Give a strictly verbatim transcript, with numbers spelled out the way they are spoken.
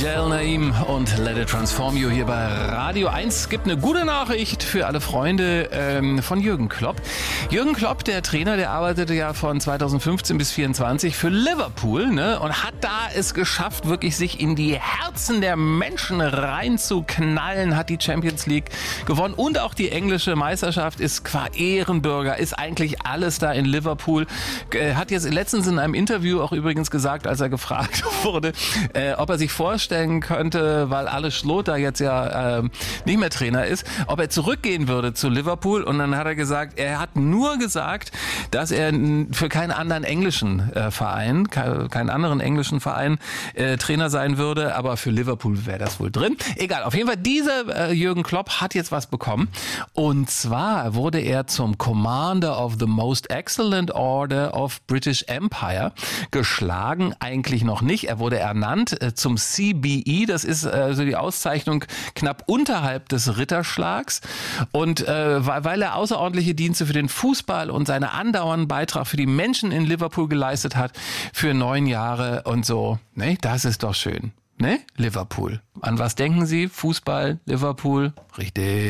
Jel Naim und Let It Transform You hier bei Radio eins. Es gibt eine gute Nachricht für alle Freunde ähm, von Jürgen Klopp. Jürgen Klopp, der Trainer, der arbeitete ja von zweitausendfünfzehn bis vierundzwanzig für Liverpool, ne, und hat da es geschafft, wirklich sich in die Herzen der Menschen reinzuknallen, hat die Champions League gewonnen und auch die englische Meisterschaft, ist qua Ehrenbürger, ist eigentlich alles da in Liverpool. Äh, hat jetzt letztens in einem Interview auch übrigens gesagt, als er gefragt wurde, äh, ob er sich vorstellen könnte, weil Ales Schloter jetzt ja äh, nicht mehr Trainer ist, ob er zurückgehen würde zu Liverpool. Und dann hat er gesagt, er hat nur gesagt, dass er für keinen anderen englischen äh, Verein, ke- keinen anderen englischen Verein äh, Trainer sein würde, aber für Liverpool wäre das wohl drin. Egal, auf jeden Fall, dieser äh, Jürgen Klopp hat jetzt was bekommen. Und zwar wurde er zum Commander of the Most Excellent Order of British Empire geschlagen, eigentlich noch nicht. Er wurde ernannt äh, zum C B E, das ist also die Auszeichnung knapp unterhalb des Ritterschlags. Und äh, weil er außerordentliche Dienste für den Fußball und seinen andauernden Beitrag für die Menschen in Liverpool geleistet hat, für neun Jahre und so. Ne, das ist doch schön. Ne? Liverpool. An was denken Sie? Fußball, Liverpool? Richtig.